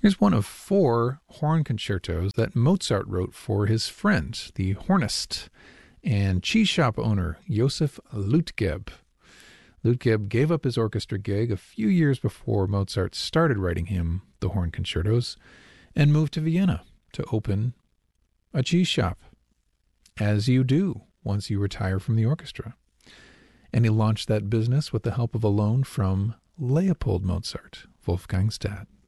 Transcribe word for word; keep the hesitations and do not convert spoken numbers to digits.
Here's one of four horn concertos that Mozart wrote for his friend, the hornist and cheese shop owner, Josef Lütgeb. Lütgeb gave up his orchestra gig a few years before Mozart started writing him the horn concertos and moved to Vienna to open a cheese shop, as you do once you retire from the orchestra. And he launched that business with the help of a loan from Leopold Mozart, Wolfgang's dad.